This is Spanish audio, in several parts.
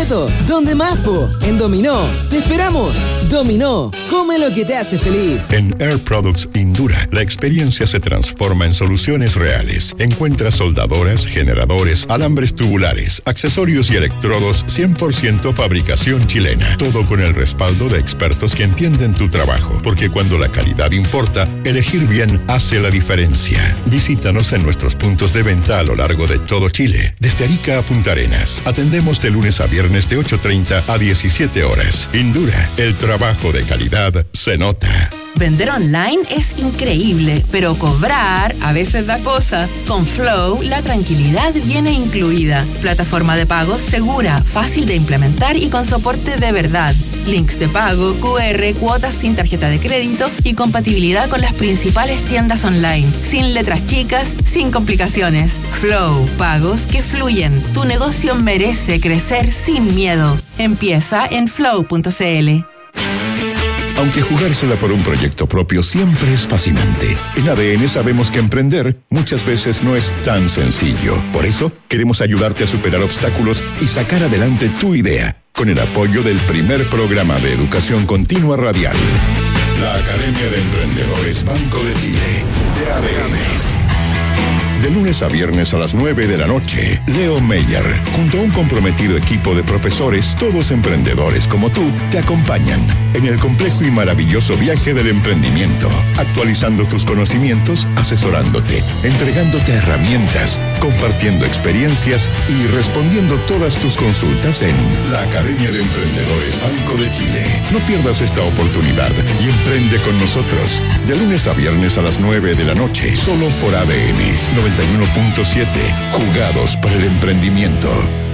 barato. ¿Dónde más, po? En Dominó. ¡Te esperamos! Dominó. Come lo que te hace feliz. En Air Products Indura, la experiencia se transforma en soluciones reales. Encuentra soldadoras, generadores, alambres tubulares, accesorios y electrodos 100% fabricación chilena. Todo con el respaldo de expertos que entienden tu trabajo. Porque cuando la calidad importa, elegir bien hace la diferencia. Visítanos en nuestros puntos de venta a lo largo de todo Chile. Desde Arica a Punta Arenas. Atendemos de lunes a viernes de 8:30 a 17 horas. Indura, el trabajo de calidad se nota. Vender online es increíble, pero cobrar a veces da cosa. Con Flow, la tranquilidad viene incluida. Plataforma de pagos segura, fácil de implementar y con soporte de verdad. Links de pago, QR, cuotas sin tarjeta de crédito y compatibilidad con las principales tiendas online. Sin letras chicas, sin complicaciones. Flow, pagos que fluyen. Tu negocio merece crecer sin miedo. Empieza en flow.cl. Aunque jugársela por un proyecto propio siempre es fascinante, en ADN sabemos que emprender muchas veces no es tan sencillo. Por eso, queremos ayudarte a superar obstáculos y sacar adelante tu idea, con el apoyo del primer programa de educación continua radial. La Academia de Emprendedores Banco de Chile, de ADN. De lunes a viernes a las 9 de la noche, Leo Meyer, junto a un comprometido equipo de profesores, todos emprendedores como tú, te acompañan en el complejo y maravilloso viaje del emprendimiento, actualizando tus conocimientos, asesorándote, entregándote herramientas, compartiendo experiencias y respondiendo todas tus consultas en la Academia de Emprendedores Banco de Chile. No pierdas esta oportunidad y emprende con nosotros. De lunes a viernes a las 9 de la noche, solo por ADN 91.7, jugados para el emprendimiento.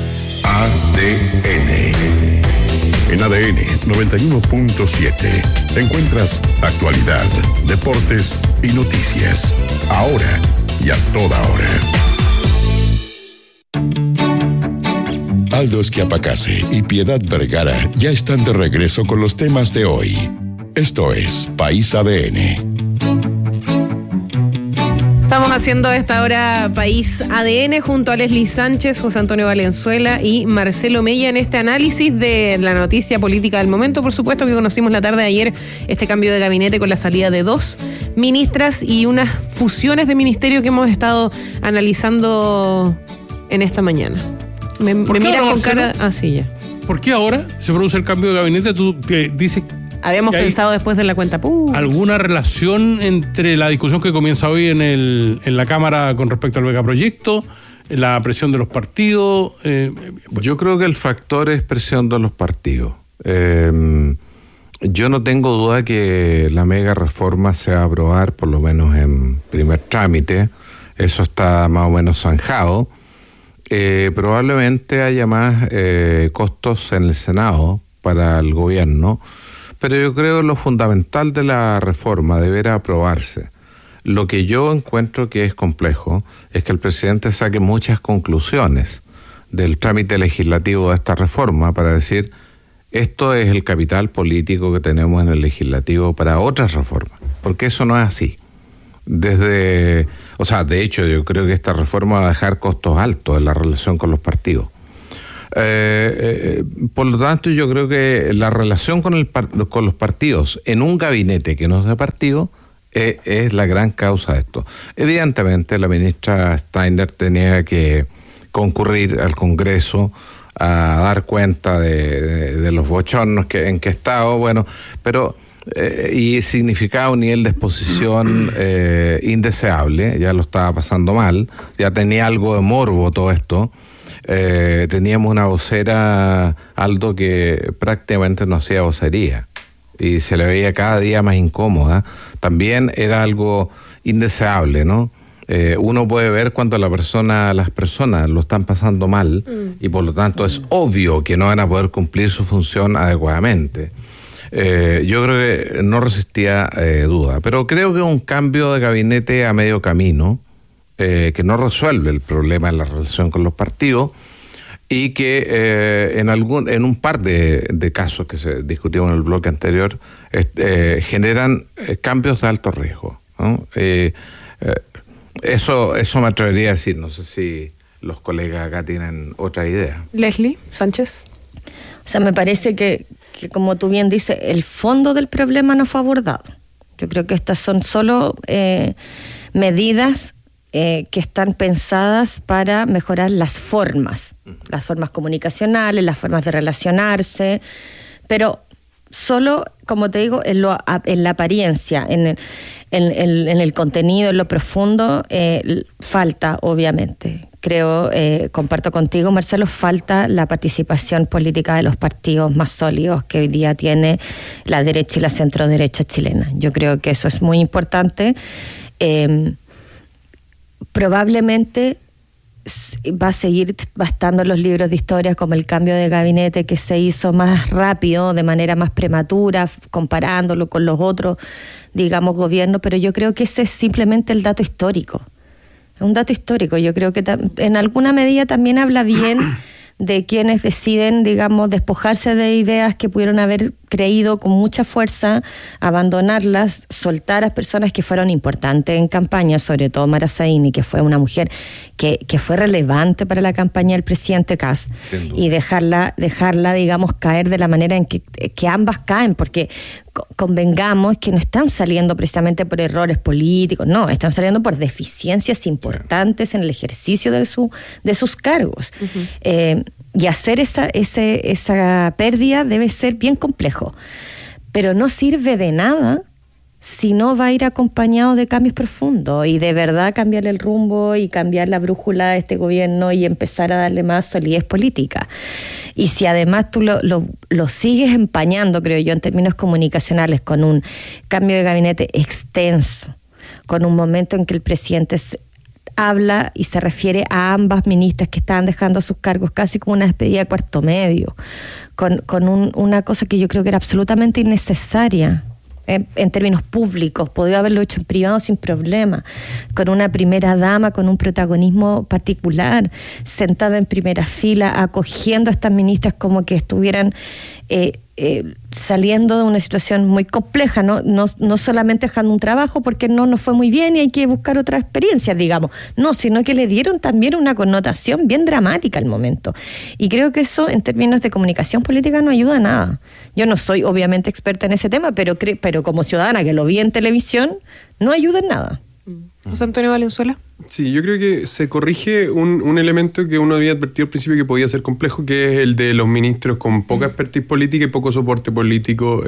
ADN. En ADN 91.7 encuentras actualidad, deportes y noticias. Ahora y a toda hora. Aldo Schiapacase y Piedad Vergara ya están de regreso con los temas de hoy. Esto es País ADN. Estamos haciendo a esta hora País ADN junto a Leslie Sánchez, José Antonio Valenzuela y Marcelo Mella en este análisis de la noticia política del momento. Por supuesto que conocimos la tarde de ayer este cambio de gabinete con la salida de 2 ministras y unas fusiones de ministerio que hemos estado analizando en esta mañana. Me miras con cara... Ah, sí, ya. ¿Por qué ahora se produce el cambio de gabinete? Tú dices... Habíamos pensado después de la cuenta pública. ¿Alguna relación entre la discusión que comienza hoy en la Cámara con respecto al megaproyecto, la presión de los partidos? Yo creo que el factor es presión de los partidos. Yo no tengo duda que la mega reforma se va a aprobar, por lo menos en primer trámite. Eso está más o menos zanjado. Probablemente haya más costos en el Senado para el gobierno. Pero yo creo que lo fundamental de la reforma deberá aprobarse. Lo que yo encuentro que es complejo es que el presidente saque muchas conclusiones del trámite legislativo de esta reforma para decir, esto es el capital político que tenemos en el legislativo para otras reformas, porque eso no es así. De hecho, yo creo que esta reforma va a dejar costos altos en la relación con los partidos. Por lo tanto, yo creo que la relación con los partidos en un gabinete que no es de partido es la gran causa de esto. Evidentemente, la ministra Steiner tenía que concurrir al Congreso a dar cuenta de los bochornos en que estaba, pero y significaba un nivel de exposición indeseable. Ya lo estaba pasando mal, ya tenía algo de morbo todo esto. Teníamos una vocera, Aldo, que prácticamente no hacía vocería y se le veía cada día más incómoda. También era algo indeseable, ¿no? Uno puede ver cuando las personas lo están pasando mal y por lo tanto es obvio que no van a poder cumplir su función adecuadamente. Yo creo que no resistía duda, pero creo que un cambio de gabinete a medio camino que no resuelve el problema de la relación con los partidos y que en un par de casos que se discutieron en el bloque anterior generan cambios de alto riesgo, ¿no? Eso me atrevería a decir. No sé si los colegas acá tienen otra idea. Leslie Sánchez. O sea, me parece que como tú bien dices, el fondo del problema no fue abordado. Yo creo que estas son solo medidas que están pensadas para mejorar las formas comunicacionales, las formas de relacionarse, pero solo, como te digo, en la apariencia, en el contenido, en lo profundo, falta, obviamente. Creo, comparto contigo, Marcelo, falta la participación política de los partidos más sólidos que hoy día tiene la derecha y la centroderecha chilena. Yo creo que eso es muy importante. Probablemente va a seguir bastando los libros de historia, como el cambio de gabinete que se hizo más rápido, de manera más prematura, comparándolo con los otros, digamos, gobiernos, pero yo creo que ese es simplemente el dato histórico. Es un dato histórico. Yo creo que en alguna medida también habla bien de quienes deciden, digamos, despojarse de ideas que pudieron haber creído con mucha fuerza, abandonarlas, soltar a personas que fueron importantes en campaña, sobre todo Mara Zaini, que fue una mujer que fue relevante para la campaña del presidente Kast, y dejarla, digamos, caer de la manera en que ambas caen, porque convengamos que no están saliendo precisamente por errores políticos, no, están saliendo por deficiencias importantes en el ejercicio de sus cargos. Uh-huh. Y hacer esa pérdida debe ser bien complejo, pero no sirve de nada si no va a ir acompañado de cambios profundos y de verdad cambiar el rumbo y cambiar la brújula de este gobierno y empezar a darle más solidez política. Y si además tú lo sigues empañando, creo yo, en términos comunicacionales, con un cambio de gabinete extenso, con un momento en que el presidente habla y se refiere a ambas ministras que estaban dejando sus cargos casi como una despedida de cuarto medio, con una cosa que yo creo que era absolutamente innecesaria en términos públicos, podría haberlo hecho en privado sin problema, con una primera dama con un protagonismo particular, sentada en primera fila, acogiendo a estas ministras como que estuvieran saliendo de una situación muy compleja, no solamente dejando un trabajo porque no fue muy bien y hay que buscar otras experiencias, digamos, no, sino que le dieron también una connotación bien dramática al momento. Y creo que eso, en términos de comunicación política, no ayuda a nada. Yo no soy obviamente experta en ese tema, pero como ciudadana que lo vi en televisión, no ayuda en nada. José Antonio Valenzuela. Sí, yo creo que se corrige un elemento que uno había advertido al principio que podía ser complejo, que es el de los ministros con poca expertise política y poco soporte político,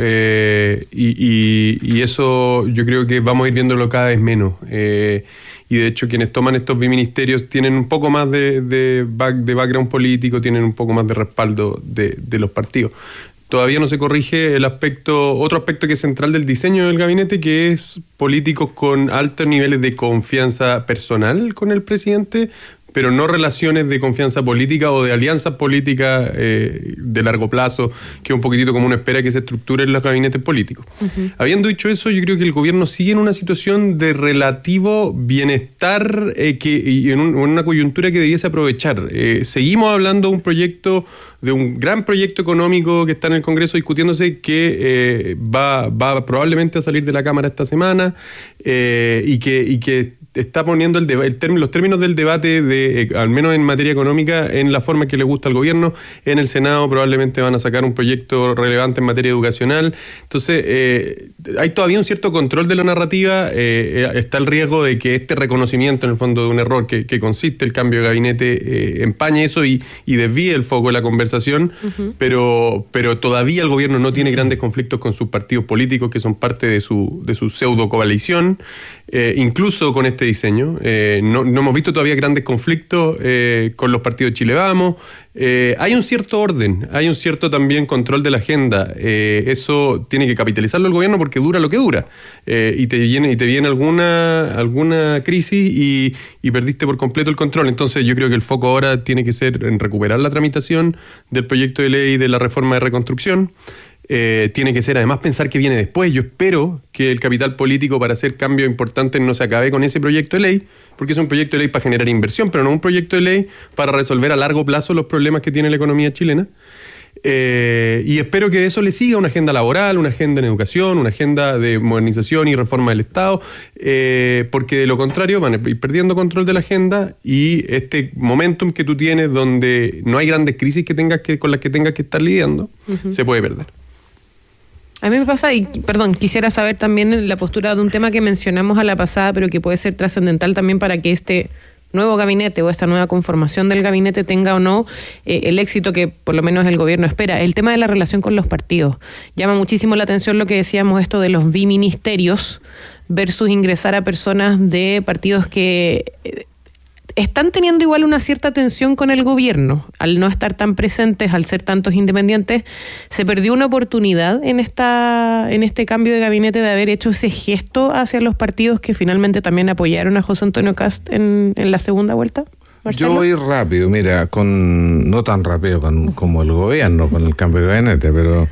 y eso yo creo que vamos a ir viéndolo cada vez menos, y de hecho quienes toman estos biministerios tienen un poco más de background político, tienen un poco más de respaldo de los partidos. Todavía no se corrige otro aspecto que es central del diseño del gabinete, que es políticos con altos niveles de confianza personal con el presidente, pero no relaciones de confianza política o de alianzas políticas de largo plazo, que es un poquitito como uno espera que se estructuren los gabinetes políticos. Uh-huh. Habiendo dicho eso, yo creo que el gobierno sigue en una situación de relativo bienestar y en una coyuntura que debiese aprovechar. Seguimos hablando de un gran proyecto económico que está en el Congreso discutiéndose, que va probablemente a salir de la Cámara esta semana, y que está poniendo los términos del debate, al menos en materia económica, en la forma que le gusta al gobierno. En el Senado probablemente van a sacar un proyecto relevante en materia educacional. Entonces, hay todavía un cierto control de la narrativa. Está el riesgo de que este reconocimiento, en el fondo, de un error que consiste el cambio de gabinete, empañe eso y desvíe el foco de la conversación. Uh-huh. Pero todavía el gobierno no tiene grandes conflictos con sus partidos políticos, que son parte de su pseudo coalición. Incluso con este diseño no hemos visto todavía grandes conflictos con los partidos de Chile Vamos. Hay un cierto orden, hay un cierto también control de la agenda. Eso tiene que capitalizarlo el gobierno porque dura lo que dura, y te viene alguna crisis y perdiste por completo el control. Entonces yo creo que el foco ahora tiene que ser en recuperar la tramitación del proyecto de ley de la reforma de reconstrucción. Tiene que ser además pensar que viene después. Yo espero que el capital político para hacer cambios importantes no se acabe con ese proyecto de ley, porque es un proyecto de ley para generar inversión, pero no un proyecto de ley para resolver a largo plazo los problemas que tiene la economía chilena. Y espero que eso le siga una agenda laboral, una agenda en educación, una agenda de modernización y reforma del Estado, porque de lo contrario van a ir perdiendo control de la agenda y este momentum que tú tienes donde no hay grandes crisis con las que tengas que estar lidiando, se puede perder. A mí me pasa, y perdón, quisiera saber también la postura de un tema que mencionamos a la pasada, pero que puede ser trascendental también para que este nuevo gabinete o esta nueva conformación del gabinete tenga o no el éxito que por lo menos el gobierno espera. El tema de la relación con los partidos. Llama muchísimo la atención lo que decíamos, esto de los biministerios versus ingresar a personas de partidos que están teniendo igual una cierta tensión con el gobierno. Al no estar tan presentes, al ser tantos independientes, se perdió una oportunidad en este cambio de gabinete de haber hecho ese gesto hacia los partidos que finalmente también apoyaron a José Antonio Kast en la segunda vuelta. ¿Marcelo? Yo voy rápido, mira, no tan rápido como el gobierno, con el cambio de gabinete, pero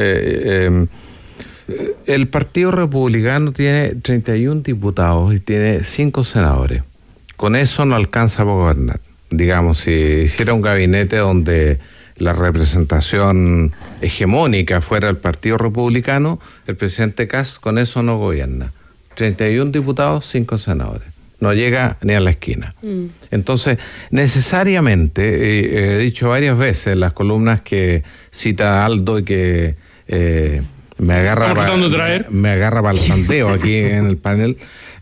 el Partido Republicano tiene 31 diputados y tiene 5 senadores. Con eso no alcanza para gobernar. Digamos, si hiciera un gabinete donde la representación hegemónica fuera el Partido Republicano, el presidente Kast con eso no gobierna. 31 diputados, 5 senadores. No llega ni a la esquina. Entonces, necesariamente, he dicho varias veces en las columnas que cita Aldo y que me agarra para el sandeo aquí en el panel.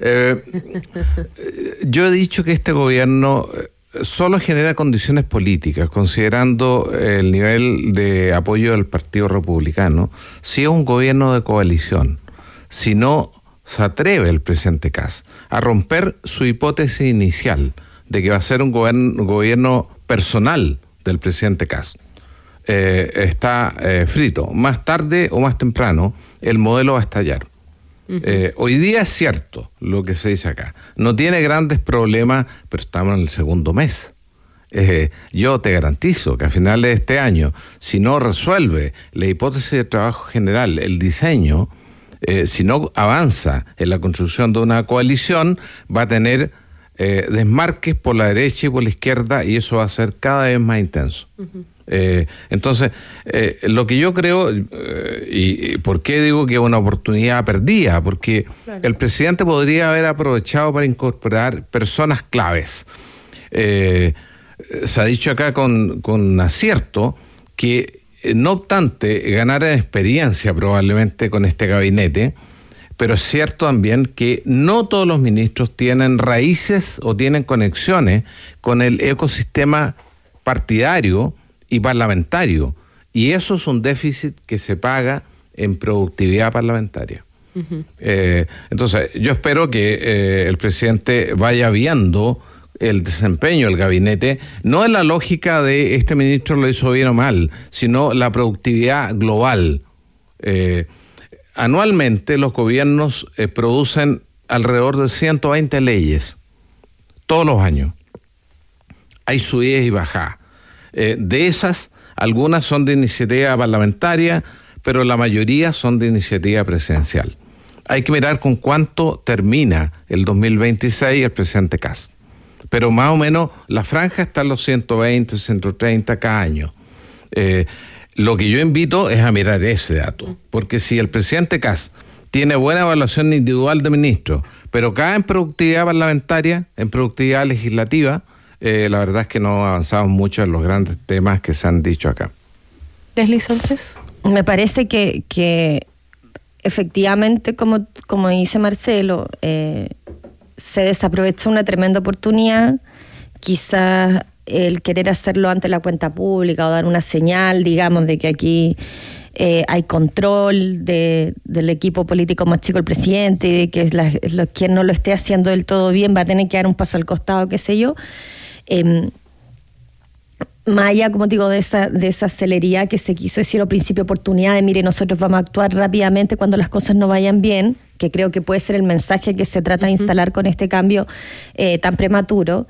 Yo he dicho que este gobierno solo genera condiciones políticas, considerando el nivel de apoyo del Partido Republicano, si es un gobierno de coalición, si no se atreve el presidente Kast a romper su hipótesis inicial de que va a ser un gobierno personal del presidente Kast. Está frito. Más tarde o más temprano, el modelo va a estallar. Hoy día es cierto lo que se dice acá. No tiene grandes problemas, pero estamos en el segundo mes. Yo te garantizo que a finales de este año, si no resuelve la hipótesis de trabajo general, el diseño, si no avanza en la construcción de una coalición, va a tener desmarques por la derecha y por la izquierda, y eso va a ser cada vez más intenso. Entonces, lo que yo creo, y por qué digo que es una oportunidad perdida, porque el presidente podría haber aprovechado para incorporar personas claves. Se ha dicho acá con acierto que, no obstante, ganara experiencia probablemente con este gabinete, pero es cierto también que no todos los ministros tienen raíces o tienen conexiones con el ecosistema partidario y parlamentario, y eso es un déficit que se paga en productividad parlamentaria. Entonces, yo espero que el presidente vaya viendo el desempeño del gabinete, no en la lógica de este ministro lo hizo bien o mal, sino la productividad global. Anualmente los gobiernos producen alrededor de 120 leyes, todos los años. Hay subidas y bajadas. De esas, algunas son de iniciativa parlamentaria, pero la mayoría son de iniciativa presidencial. Hay que mirar con cuánto termina el 2026 el presidente Kast. Pero más o menos la franja está en los 120, 130 cada año. Lo que yo invito es a mirar ese dato, porque si el presidente Kast tiene buena evaluación individual de ministros, pero cae en productividad parlamentaria, en productividad legislativa, la verdad es que no avanzamos mucho en los grandes temas que se han dicho acá. Leslie Sánchez. Me parece que efectivamente, como dice Marcelo, se desaprovechó una tremenda oportunidad. Quizás el querer hacerlo ante la cuenta pública o dar una señal, digamos, de que aquí hay control del equipo político más chico, el presidente, y de que quien no lo esté haciendo del todo bien va a tener que dar un paso al costado, qué sé yo. Más allá, como digo, de esa celeridad que se quiso decir al principio, oportunidad de, mire, nosotros vamos a actuar rápidamente cuando las cosas no vayan bien, que creo que puede ser el mensaje que se trata de instalar con este cambio tan prematuro,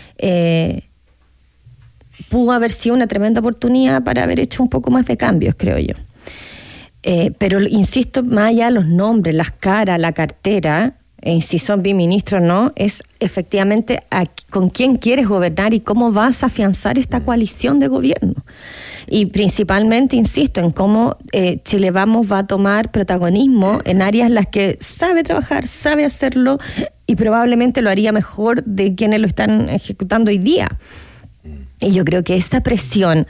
pudo haber sido una tremenda oportunidad para haber hecho un poco más de cambios, creo yo. Pero insisto, más allá de los nombres, las caras, la cartera, si son biministros o no, es efectivamente con quién quieres gobernar y cómo vas a afianzar esta coalición de gobierno. Y principalmente, insisto, en cómo Chile Vamos va a tomar protagonismo en áreas en las que sabe trabajar, sabe hacerlo y probablemente lo haría mejor de quienes lo están ejecutando hoy día. Y yo creo que esta presión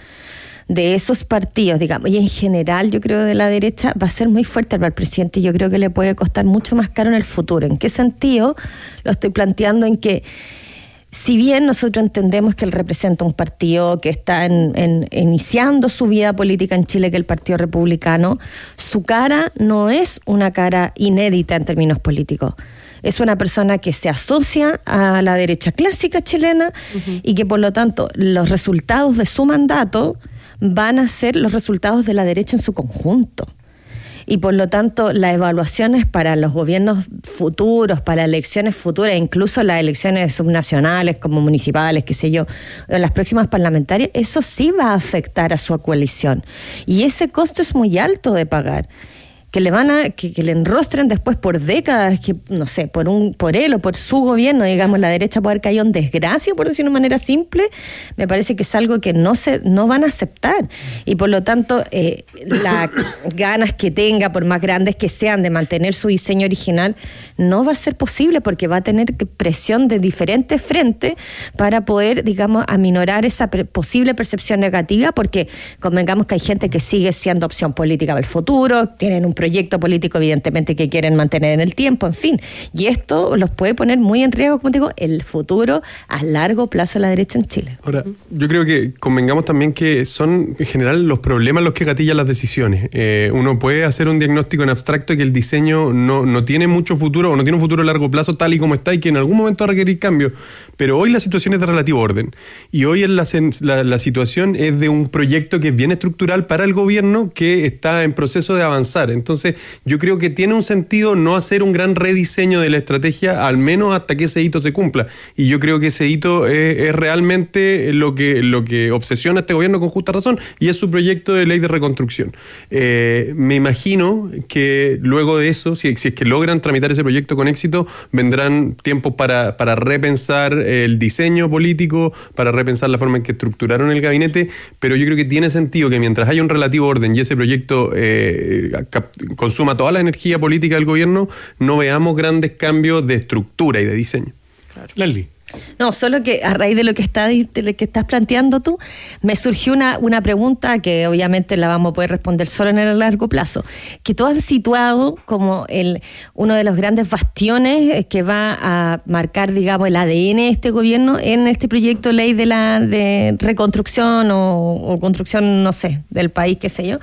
de esos partidos, digamos, y en general yo creo de la derecha, va a ser muy fuerte para el presidente y yo creo que le puede costar mucho más caro en el futuro. ¿En qué sentido? Lo estoy planteando en que si bien nosotros entendemos que él representa un partido que está iniciando su vida política en Chile, que es el Partido Republicano, su cara no es una cara inédita en términos políticos. Es una persona que se asocia a la derecha clásica chilena y que por lo tanto los resultados de su mandato van a ser los resultados de la derecha en su conjunto. Y por lo tanto, las evaluaciones para los gobiernos futuros, para elecciones futuras, incluso las elecciones subnacionales como municipales, qué sé yo, o las próximas parlamentarias, eso sí va a afectar a su coalición. Y ese costo es muy alto de pagar. Que le que le enrostren después por décadas, que no sé, por él o por su gobierno, digamos, la derecha puede haber caído en desgracia, por decirlo de manera simple, me parece que es algo que no van a aceptar. Y por lo tanto, las ganas que tenga, por más grandes que sean, de mantener su diseño original, no va a ser posible porque va a tener presión de diferentes frentes para poder, digamos, aminorar esa posible percepción negativa, porque convengamos que hay gente que sigue siendo opción política para el futuro, tienen un proyecto político evidentemente que quieren mantener en el tiempo, en fin, y esto los puede poner muy en riesgo, como digo, el futuro a largo plazo de la derecha en Chile. Ahora, yo creo que convengamos también que son en general los problemas los que gatillan las decisiones. Uno puede hacer un diagnóstico en abstracto de que el diseño no tiene mucho futuro o no tiene un futuro a largo plazo tal y como está y que en algún momento va a requerir cambios, pero hoy la situación es de relativo orden y hoy la situación es de un proyecto que es bien estructural para el gobierno que está en proceso de avanzar. Entonces yo creo que tiene un sentido no hacer un gran rediseño de la estrategia, al menos hasta que ese hito se cumpla. Y yo creo que ese hito es realmente lo que obsesiona a este gobierno con justa razón, y es su proyecto de ley de reconstrucción. Me imagino que luego de eso, si es que logran tramitar ese proyecto con éxito, vendrán tiempos para repensar el diseño político, para repensar la forma en que estructuraron el gabinete, pero yo creo que tiene sentido que mientras haya un relativo orden y ese proyecto consuma toda la energía política del gobierno, no veamos grandes cambios de estructura y de diseño. Claro. Leslie. No, solo que a raíz de lo que estás planteando tú, me surgió una pregunta que obviamente la vamos a poder responder solo en el largo plazo, que tú has situado como uno de los grandes bastiones que va a marcar, digamos, el ADN de este gobierno en este proyecto de ley de reconstrucción o construcción, no sé, del país, qué sé yo.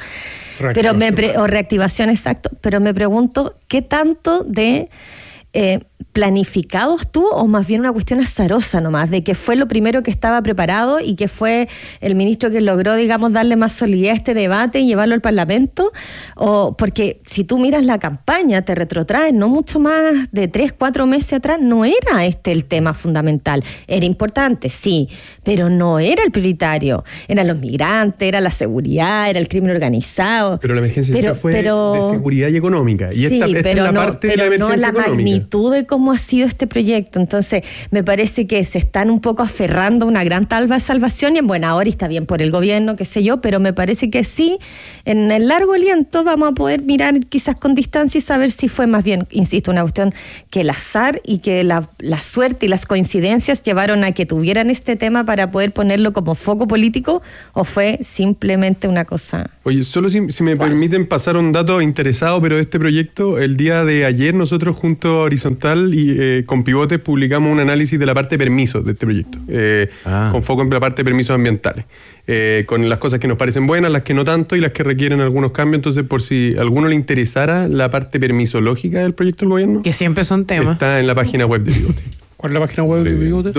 O reactivación, exacto. Pero me pregunto, ¿qué tanto de planificados tú o más bien una cuestión azarosa nomás, de que fue lo primero que estaba preparado y que fue el ministro que logró, digamos, darle más solidez a este debate y llevarlo al Parlamento? O porque si tú miras la campaña, te retrotraes no mucho más de 3-4 meses atrás, no era el tema fundamental. Era importante, sí, pero no era el prioritario. Eran los migrantes, era la seguridad, era el crimen organizado. Pero la emergencia fue de seguridad y económica. Y sí, esta es la parte de la emergencia económica. Magnitud de cómo ha sido este proyecto. Entonces, me parece que se están un poco aferrando a una gran tabla de salvación, y en buena hora, y está bien por el gobierno, qué sé yo, pero me parece que sí, en el largo aliento vamos a poder mirar quizás con distancia y saber si fue más bien, insisto, una cuestión que el azar y que la suerte y las coincidencias llevaron a que tuvieran este tema para poder ponerlo como foco político, o fue simplemente una cosa... Oye, solo si me permiten pasar un dato interesado, pero de este proyecto, el día de ayer nosotros junto a Horizontal y con Pivotes publicamos un análisis de la parte de permisos de este proyecto, con foco en la parte de permisos ambientales, con las cosas que nos parecen buenas, las que no tanto y las que requieren algunos cambios. Entonces, por si a alguno le interesara la parte permisológica del proyecto del gobierno, que siempre son temas, está en la página web de Pivotes. ¿Cuál es la página web de Pivotes?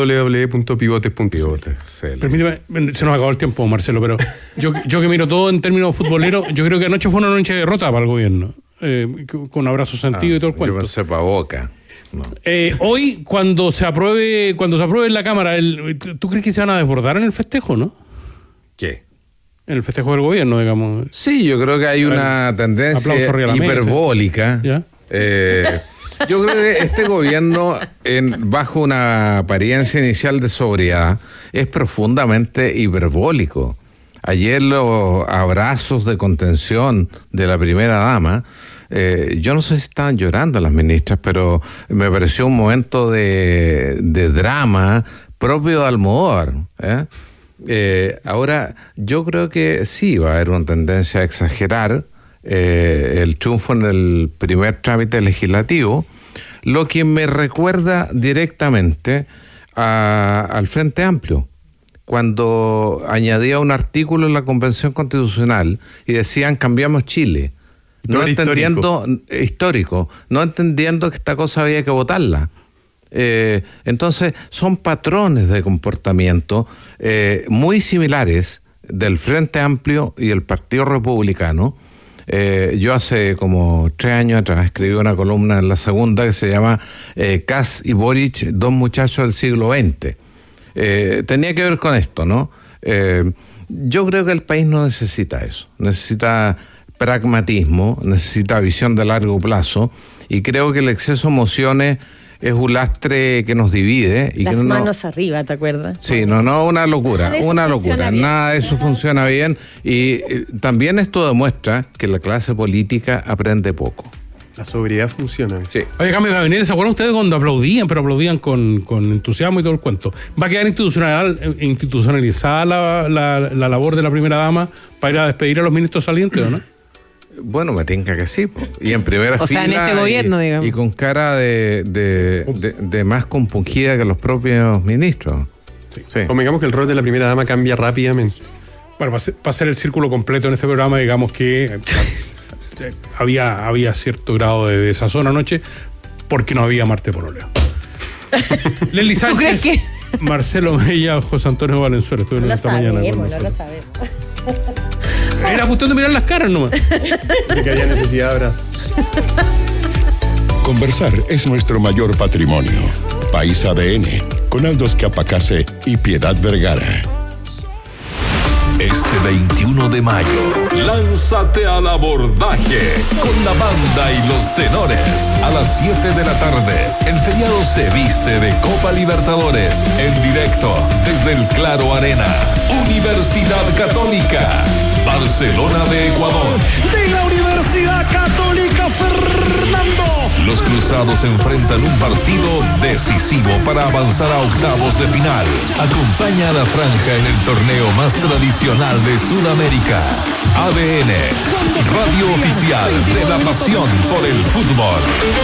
www.pivotes.cl. Permíteme, se nos acabó el tiempo, Marcelo, pero yo que miro todo en términos futboleros, yo creo que anoche fue una noche de derrota para el gobierno, con abrazo sentido y todo el cuento. Yo pensé para Boca. No. Hoy, cuando se apruebe en la Cámara, ¿tú crees que se van a desbordar en el festejo, no? ¿Qué? En el festejo del gobierno, digamos. Sí, yo creo que hay una tendencia hiperbólica. Yo creo que este gobierno, bajo una apariencia inicial de sobriedad, es profundamente hiperbólico. Ayer los abrazos de contención de la primera dama, yo no sé si estaban llorando las ministras, pero me pareció un momento de drama propio de Almodóvar. Ahora, yo creo que sí va a haber una tendencia a exagerar el triunfo en el primer trámite legislativo, lo que me recuerda directamente al Frente Amplio, cuando añadía un artículo en la Convención Constitucional y decían cambiamos Chile, no entendiendo histórico, no entendiendo que esta cosa había que votarla. Entonces son patrones de comportamiento muy similares del Frente Amplio y el Partido Republicano. Yo hace como 3 años atrás escribí una columna en La Segunda que se llama Kass y Boric, dos muchachos del siglo XX. Tenía que ver con esto, ¿no? Yo creo que el país no necesita eso, necesita pragmatismo, necesita visión de largo plazo, y creo que el exceso de emociones es un lastre que nos divide. Y las que manos arriba, ¿te acuerdas? Sí, una locura, nada de eso funciona bien, y también esto demuestra que la clase política aprende poco. La sobriedad funciona. Sí. Oye, cambio de gabinete, ¿se acuerdan ustedes cuando aplaudían, pero aplaudían con entusiasmo y todo el cuento? ¿Va a quedar institucionalizada la labor de la primera dama para ir a despedir a los ministros salientes, o no? Bueno, me tinca que sí, y en primera fila. O sea, en este gobierno, digamos. Y con cara de más compungida que los propios ministros. Sí. Convengamos que el rol de la primera dama cambia rápidamente. Bueno, para hacer el círculo completo en este programa, digamos que había cierto grado de desazón anoche porque no había Marte Pololeo. Leslie Sánchez, Marcelo Mella, José Antonio Valenzuela estuvieron esta mañana con nosotros. No lo sabemos. Era cuestión de mirar las caras nomás. De que había necesidad de abrazos. Conversar es nuestro mayor patrimonio. País ADN, con Aldos Capacase y Piedad Vergara. Este 21 de mayo, lánzate al abordaje con la banda y los tenores. A las 7 de la tarde, el feriado se viste de Copa Libertadores en directo desde el Claro Arena. Universidad Católica, Barcelona de Ecuador. De la Universidad Católica Fernando. Los cruzados enfrentan un partido decisivo para avanzar a octavos de final. Acompaña a la franja en el torneo más tradicional de Sudamérica. ADN, radio oficial de la pasión por el fútbol.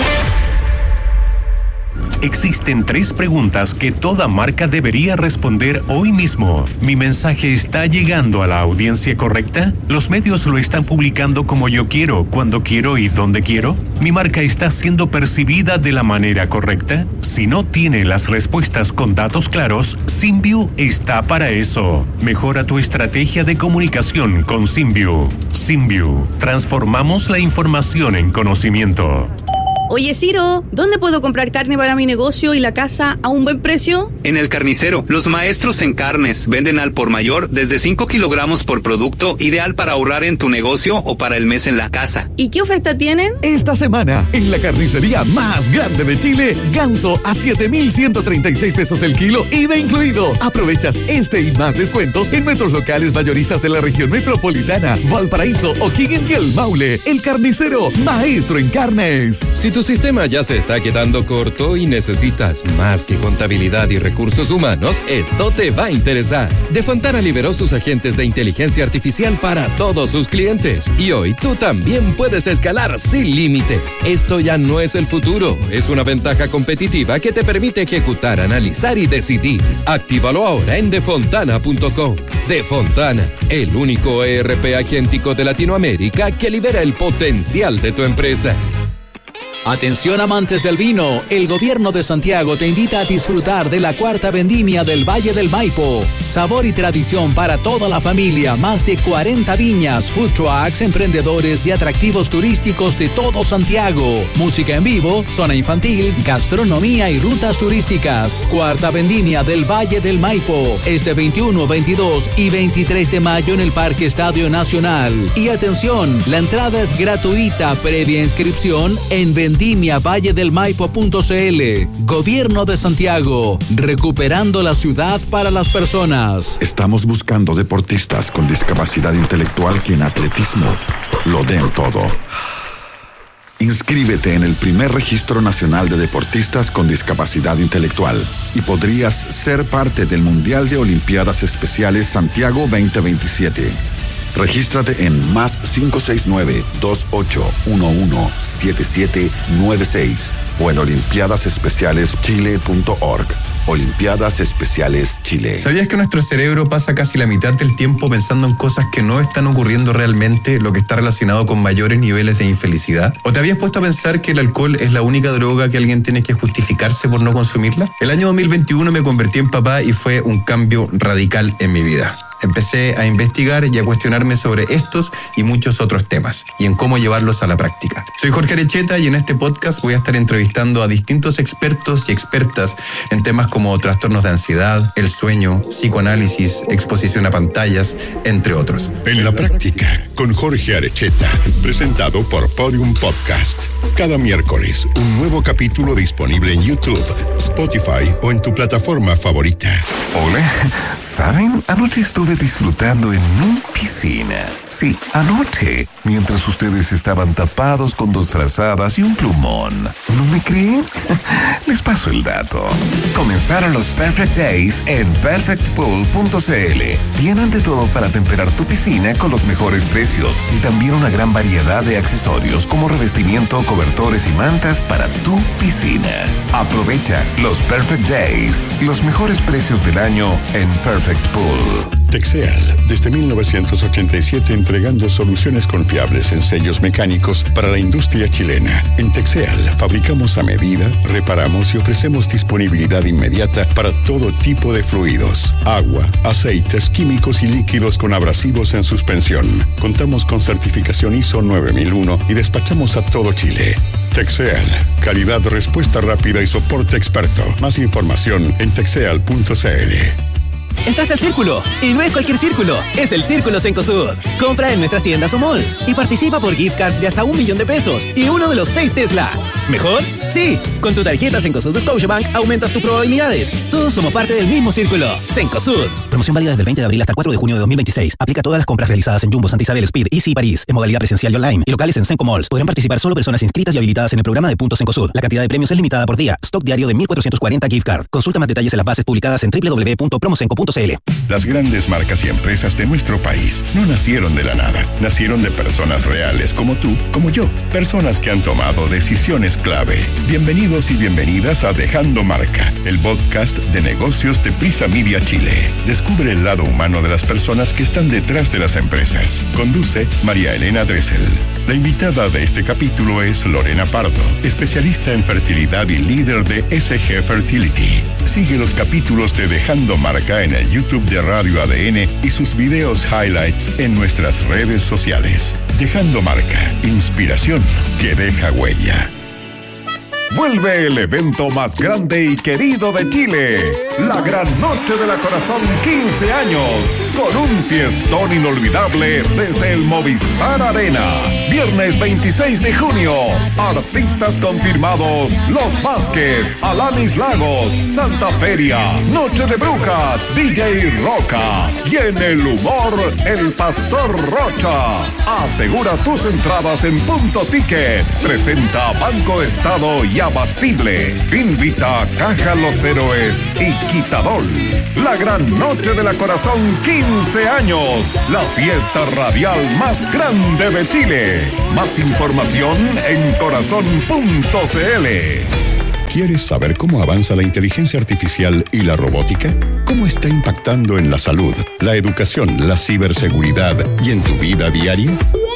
Existen 3 preguntas que toda marca debería responder hoy mismo. ¿Mi mensaje está llegando a la audiencia correcta? ¿Los medios lo están publicando como yo quiero, cuando quiero y donde quiero? ¿Mi marca está siendo percibida de la manera correcta? Si no tiene las respuestas con datos claros, Simview está para eso. Mejora tu estrategia de comunicación con Simview. Simview, transformamos la información en conocimiento. Oye, Ciro, ¿dónde puedo comprar carne para mi negocio y la casa a un buen precio? En El Carnicero, los maestros en carnes venden al por mayor desde 5 kilogramos por producto, ideal para ahorrar en tu negocio o para el mes en la casa. ¿Y qué oferta tienen? Esta semana, en la carnicería más grande de Chile, ganso a 7,136 pesos el kilo, IVA incluido. Aprovechas este y más descuentos en nuestros locales mayoristas de la región metropolitana, Valparaíso, O'Higgins y El Maule. El Carnicero, maestro en carnes. Si tu sistema ya se está quedando corto y necesitas más que contabilidad y recursos humanos, esto te va a interesar. De Fontana liberó sus agentes de inteligencia artificial para todos sus clientes. Y hoy tú también puedes escalar sin límites. Esto ya no es el futuro, es una ventaja competitiva que te permite ejecutar, analizar y decidir. Actívalo ahora en defontana.com. De Fontana, el único ERP agéntico de Latinoamérica que libera el potencial de tu empresa. Atención amantes del vino, el gobierno de Santiago te invita a disfrutar de la 4ª vendimia del Valle del Maipo. Sabor y tradición para toda la familia, más de 40 viñas, food trucks, emprendedores y atractivos turísticos de todo Santiago. Música en vivo, zona infantil, gastronomía y rutas turísticas. 4ª vendimia del Valle del Maipo, este 21, 22 y 23 de mayo en el Parque Estadio Nacional. Y atención, la entrada es gratuita, previa inscripción en vendimiavalledelmaipo.cl. Gobierno de Santiago, recuperando la ciudad para las personas. Estamos buscando deportistas con discapacidad intelectual que en atletismo lo den todo. Inscríbete en el primer registro nacional de deportistas con discapacidad intelectual y podrías ser parte del Mundial de Olimpiadas Especiales Santiago 2027. Regístrate en +569 28117796 o en olimpiadasespecialeschile.org. Olimpiadas Especiales Chile. ¿Sabías que nuestro cerebro pasa casi la mitad del tiempo pensando en cosas que no están ocurriendo realmente, lo que está relacionado con mayores niveles de infelicidad? ¿O te habías puesto a pensar que el alcohol es la única droga que alguien tiene que justificarse por no consumirla? El año 2021 me convertí en papá y fue un cambio radical en mi vida. Empecé a investigar y a cuestionarme sobre estos y muchos otros temas y en cómo llevarlos a la práctica. Soy Jorge Arecheta y en este podcast voy a estar entrevistando a distintos expertos y expertas en temas como trastornos de ansiedad, el sueño, psicoanálisis, exposición a pantallas, entre otros. En la práctica, con Jorge Arecheta, presentado por Podium Podcast. Cada miércoles, un nuevo capítulo disponible en YouTube, Spotify o en tu plataforma favorita. Hola, ¿saben? Anoche estuve disfrutando en mi piscina. Sí, anoche, mientras ustedes estaban tapados con 2 frazadas y un plumón. ¿No me creen? Les paso el dato. Comenzaron los Perfect Days en perfectpool.cl. Tienen de todo para temperar tu piscina con los mejores precios y también una gran variedad de accesorios como revestimiento, cobertores y mantas para tu piscina. Aprovecha los Perfect Days, los mejores precios del año en Perfect Pool. Texeal, desde 1987 entregando soluciones confiables en sellos mecánicos para la industria chilena. En Texeal fabricamos a medida, reparamos y ofrecemos disponibilidad inmediata para todo tipo de fluidos, agua, aceites, químicos y líquidos con abrasivos en suspensión. Contamos con certificación ISO 9001 y despachamos a todo Chile. Texeal, calidad, respuesta rápida y soporte experto. Más información en texeal.cl. Entraste al Círculo, y no es cualquier círculo, es el Círculo Cencosud. Compra en nuestras tiendas o malls y participa por gift card de hasta $1.000.000 y uno de los 6 Tesla. ¿Mejor? Sí, con tu tarjeta Cencosud de Scotiabank aumentas tus probabilidades. Todos somos parte del mismo círculo. Cencosud. Promoción válida desde el 20 de abril hasta el 4 de junio de 2026. Aplica a todas las compras realizadas en Jumbo, Santa Isabel, Speed, Easy y París, en modalidad presencial y online, y locales en Cenco Malls. Podrán participar solo personas inscritas y habilitadas en el programa de Puntos Cencosud. La cantidad de premios es limitada por día. Stock diario de 1.440 gift card. Consulta más detalles en las bases publicadas en www.promocenco.cl. Las grandes marcas y empresas de nuestro país no nacieron de la nada. Nacieron de personas reales como tú, como yo. Personas que han tomado decisiones clave. Bienvenidos y bienvenidas a Dejando Marca, el podcast de negocios de Prisa Media Chile. Descubre el lado humano de las personas que están detrás de las empresas. Conduce María Elena Dressel. La invitada de este capítulo es Lorena Pardo, especialista en fertilidad y líder de SG Fertility. Sigue los capítulos de Dejando Marca en el YouTube de Radio ADN y sus videos highlights en nuestras redes sociales. Dejando Marca, inspiración que deja huella. Vuelve el evento más grande y querido de Chile, la Gran Noche de la Corazón 15 años, con un fiestón inolvidable desde el Movistar Arena. Viernes 26 de junio, artistas confirmados: Los Vázquez, Alanis Lagos, Santa Feria, Noche de Brujas, DJ Roca y en el humor, el Pastor Rocha. Asegura tus entradas en Punto Ticket. Presenta Banco Estado y Abastible. Invita Caja Los Héroes y Quitadol. La Gran Noche de la Corazón 15 años. La fiesta radial más grande de Chile. Más información en corazón.cl. ¿Quieres saber cómo avanza la inteligencia artificial y la robótica? ¿Cómo está impactando en la salud, la educación, la ciberseguridad y en tu vida diaria?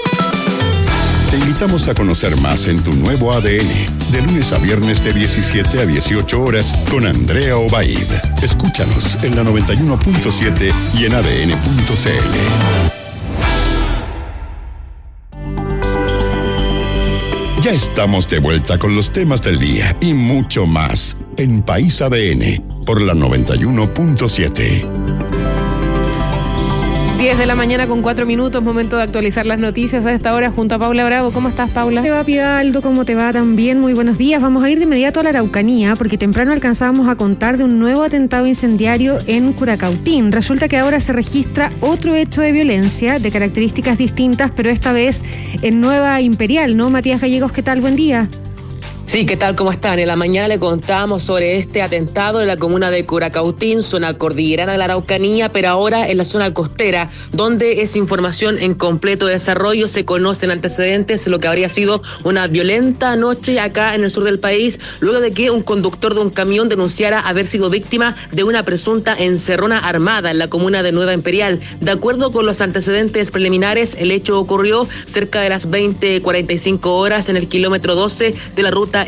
Te invitamos a conocer más en Tu Nuevo ADN, de lunes a viernes de 17 a 18 horas con Andrea Obaid. Escúchanos en la 91.7 y en adn.cl. Ya estamos de vuelta con los temas del día y mucho más en País ADN por la 91.7. 10 de la mañana con 4 minutos, momento de actualizar las noticias a esta hora junto a Paula Bravo. ¿Cómo estás, Paula? ¿Te va, Pidaldo? ¿Cómo te va? También muy buenos días. Vamos a ir de inmediato a la Araucanía porque temprano alcanzábamos a contar de un nuevo atentado incendiario en Curacautín. Resulta que ahora se registra otro hecho de violencia de características distintas, pero esta vez en Nueva Imperial, ¿no? Matías Gallegos, ¿qué tal? Buen día. Sí, ¿qué tal? ¿Cómo están? En la mañana le contábamos sobre este atentado en la comuna de Curacautín, zona cordillerana de la Araucanía, pero ahora en la zona costera, donde es información en completo desarrollo. Se conocen antecedentes de lo que habría sido una violenta noche acá en el sur del país, luego de que un conductor de un camión denunciara haber sido víctima de una presunta encerrona armada en la comuna de Nueva Imperial. De acuerdo con los antecedentes preliminares, el hecho ocurrió cerca de las 20:45 horas en el kilómetro 12 de la ruta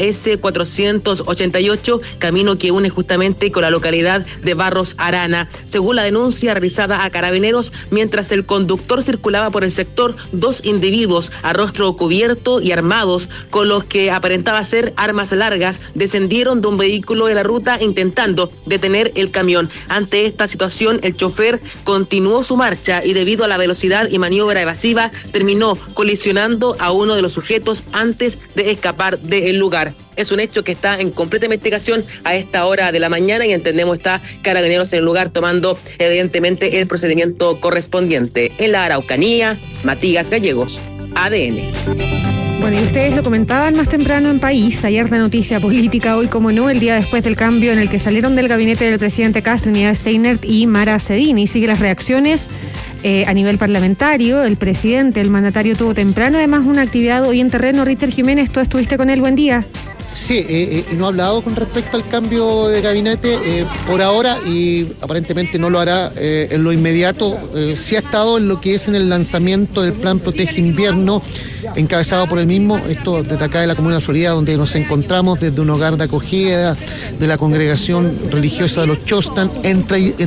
S488, camino que une justamente con la localidad de Barros Arana. Según la denuncia realizada a Carabineros, mientras el conductor circulaba por el sector, dos individuos a rostro cubierto y armados con los que aparentaba ser armas largas descendieron de un vehículo de la ruta intentando detener el camión. Ante esta situación, el chofer continuó su marcha y debido a la velocidad y maniobra evasiva terminó colisionando a uno de los sujetos antes de escapar del lugar. Es un hecho que está en completa investigación a esta hora de la mañana y entendemos está Carabineros en el lugar tomando evidentemente el procedimiento correspondiente. En la Araucanía, Matías Gallegos, ADN. Bueno, y ustedes lo comentaban más temprano en País, ayer de noticia política, hoy como no, el día después del cambio en el que salieron del gabinete del presidente Kast, Trinidad Steinert y Mara Cedini. Sigue las reacciones a nivel parlamentario. El presidente, el mandatario, tuvo temprano además una actividad hoy en terreno. Ritter Jiménez, tú estuviste con él, buen día. Sí, no ha hablado con respecto al cambio de gabinete por ahora y aparentemente no lo hará en lo inmediato. Sí ha estado en lo que es en el lanzamiento del Plan Protege Invierno, encabezado por él mismo, esto desde acá de la Comuna de la Florida, donde nos encontramos desde un hogar de acogida de la congregación religiosa de los Chostan. En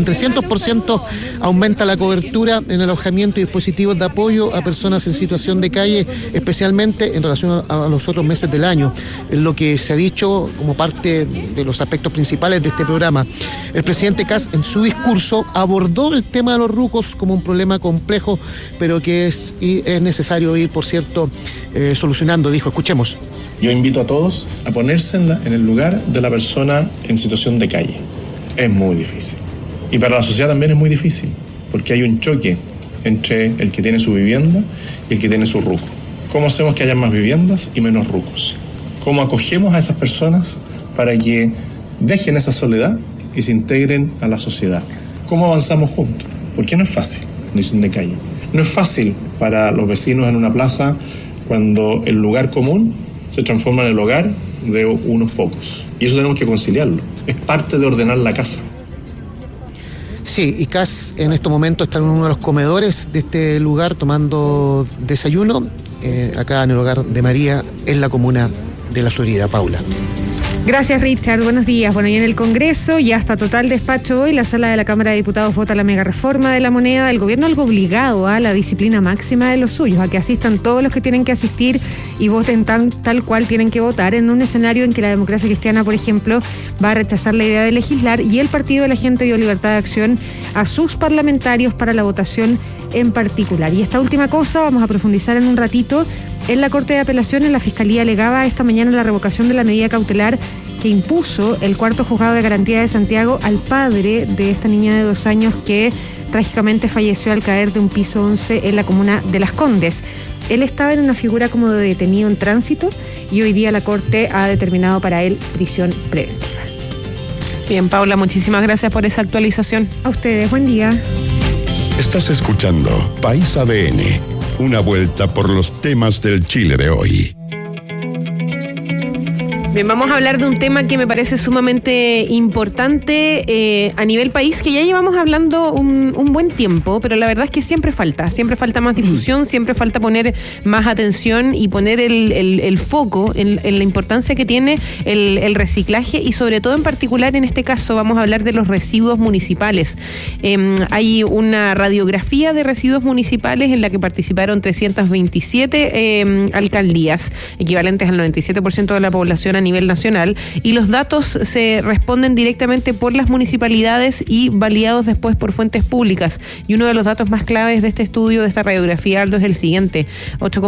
300% aumenta la cobertura en alojamiento y dispositivos de apoyo a personas en situación de calle, especialmente en relación a los otros meses del año, en lo que se ha dicho como parte de los aspectos principales de este programa. El presidente Kast en su discurso abordó el tema de los rucos como un problema complejo, pero que es necesario ir, por cierto, solucionando, dijo. Escuchemos. Yo invito a todos a ponerse en el lugar de la persona en situación de calle. Es muy difícil. Y para la sociedad también es muy difícil, porque hay un choque entre el que tiene su vivienda y el que tiene su ruco. ¿Cómo hacemos que haya más viviendas y menos rucos? ¿Cómo acogemos a esas personas para que dejen esa soledad y se integren a la sociedad? ¿Cómo avanzamos juntos? Porque no es fácil, condición de calle. No es fácil para los vecinos en una plaza cuando el lugar común se transforma en el hogar de unos pocos. Y eso tenemos que conciliarlo. Es parte de ordenar la casa. Sí, y Kast en estos momentos está en uno de los comedores de este lugar tomando desayuno, acá en el hogar de María, en la comuna de la Florida. Paula. Gracias, Richard. Buenos días. Bueno, y en el Congreso, ya hasta total despacho hoy, la sala de la Cámara de Diputados vota la mega reforma de la moneda. El gobierno algo obligado a la disciplina máxima de los suyos, a que asistan todos los que tienen que asistir y voten tal cual tienen que votar, en un escenario en que la democracia cristiana, por ejemplo, va a rechazar la idea de legislar y el Partido de la Gente dio libertad de acción a sus parlamentarios para la votación en particular. Y esta última cosa vamos a profundizar en un ratito. En la Corte de Apelaciones, la Fiscalía alegaba esta mañana la revocación de la medida cautelar que impuso el cuarto juzgado de garantía de Santiago al padre de esta niña de 2 años que trágicamente falleció al caer de un piso 11 en la comuna de Las Condes. Él estaba en una figura como de detenido en tránsito y hoy día la Corte ha determinado para él prisión preventiva. Bien, Paula, muchísimas gracias por esa actualización. A ustedes, buen día. Estás escuchando País ADN, una vuelta por los temas del Chile de hoy. Bien, vamos a hablar de un tema que me parece sumamente importante a nivel país, que ya llevamos hablando un buen tiempo, pero la verdad es que siempre falta más difusión, siempre falta poner más atención y poner el foco en la importancia que tiene el reciclaje y sobre todo en particular en este caso vamos a hablar de los residuos municipales. Hay una radiografía de residuos municipales en la que participaron 327 alcaldías, equivalentes al 97% de la población a nivel nacional, y los datos se responden directamente por las municipalidades y validados después por fuentes públicas. Y uno de los datos más claves de este estudio, de esta radiografía, Aldo, es el siguiente: